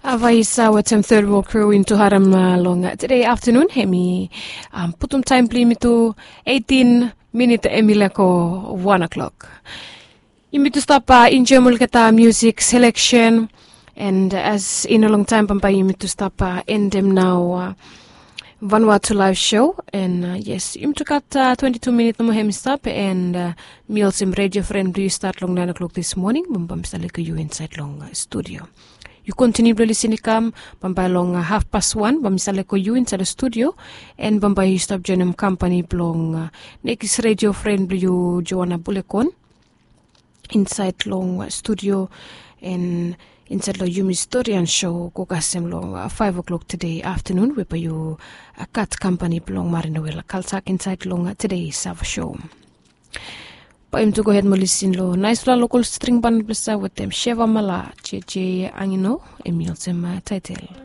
Avaisa with some third world crew into Haram long today afternoon. Hemi putum time limit to 18 minutes emilako 1 o'clock. You need to stop enjoy mulkata music selection, and as in a long time you need to stop end them now. Vanuatu live show, and yes, you took out 22 minutes no hemi stop, and meals in radio friend you start long 9 o'clock this morning. Bam like you inside long studio. You continue to listen to come by long 1:30. Bamisale ko you inside the studio, and by you stop joining company blong next radio friend you Joanna Bulekon inside long studio, and inside the Yumi Historian show kokasem long 5 o'clock today afternoon. We by you a cat company blong Marinowela Kalsak inside long today Sava show. I'm to go ahead and listen lo nice local string band with them Sheva Mala JJ Angino Emil Title.